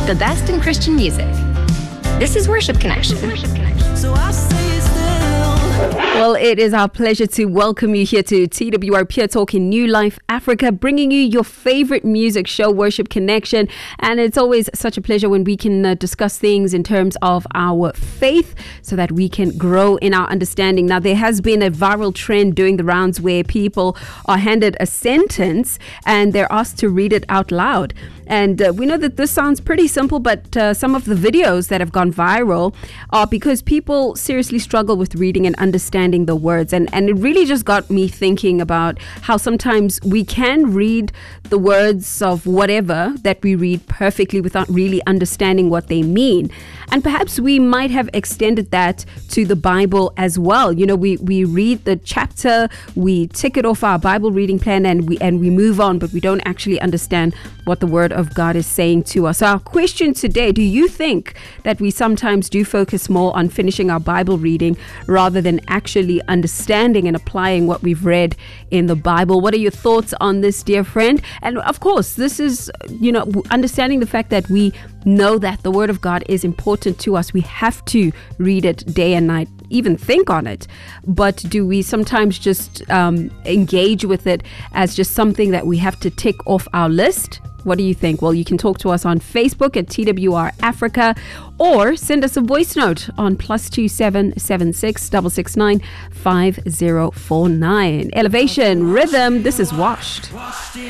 The best in Christian music. This is Worship Connection. So I say still. Well, it is our pleasure to welcome you here to TWR Pure Talk in New Life Africa, bringing you your favorite music show, Worship Connection. And it's always such a pleasure when we can discuss things in terms of our faith so that we can grow in our understanding. Now, there has been a viral trend doing the rounds where people are handed a sentence and they're asked to read it out loud. And we know that this sounds pretty simple, but some of the videos that have gone viral are because people seriously struggle with reading and understanding the words. And it really just got me thinking about how sometimes we can read the words of whatever that we read perfectly without really understanding what they mean. And perhaps we might have extended that to the Bible as well. You know, we read the chapter, we tick it off our Bible reading plan, and we move on, but we don't actually understand what the Word of God is saying to us. So our question today, do you think that we sometimes do focus more on finishing our Bible reading rather than actually understanding and applying what we've read in the Bible? What are your thoughts on this, dear friend? And of course, this is, you know, understanding the fact that we know that the Word of God is important to us. We have to read it day and night, even think on it. But do we sometimes just engage with it as just something that we have to tick off our list? What do you think? Well, you can talk to us on Facebook at TWR Africa or send us a voice note on +27 76 669 5049. Elevation Rhythm. This is Washed.